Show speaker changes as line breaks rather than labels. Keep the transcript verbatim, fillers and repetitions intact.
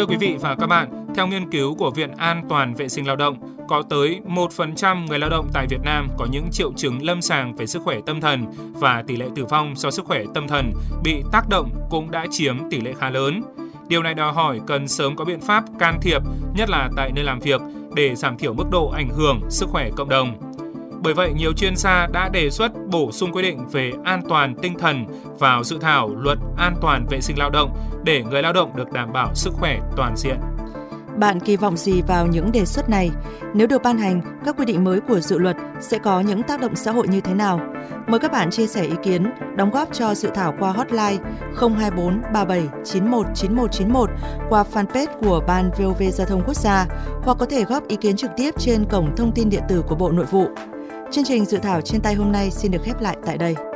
Thưa quý vị và các bạn, theo nghiên cứu của Viện An toàn vệ sinh lao động, có tới một phần trăm người lao động tại Việt Nam có những triệu chứng lâm sàng về sức khỏe tâm thần và tỷ lệ tử vong do sức khỏe tâm thần bị tác động cũng đã chiếm tỷ lệ khá lớn. Điều này đòi hỏi cần sớm có biện pháp can thiệp, nhất là tại nơi làm việc, để giảm thiểu mức độ ảnh hưởng sức khỏe cộng đồng. Bởi vậy, nhiều chuyên gia đã đề xuất bổ sung quy định về an toàn tinh thần vào dự thảo luật an toàn vệ sinh lao động để người lao động được đảm bảo sức khỏe toàn diện.
Bạn kỳ vọng gì vào những đề xuất này? Nếu được ban hành, các quy định mới của dự luật sẽ có những tác động xã hội như thế nào? Mời các bạn chia sẻ ý kiến, đóng góp cho dự thảo qua hotline không hai bốn ba bảy chín một chín một chín một, qua fanpage của Ban vê o vê Giao thông Quốc gia, hoặc có thể góp ý kiến trực tiếp trên cổng thông tin điện tử của Bộ Nội vụ. Chương trình dự thảo trên tay hôm nay xin được khép lại tại đây.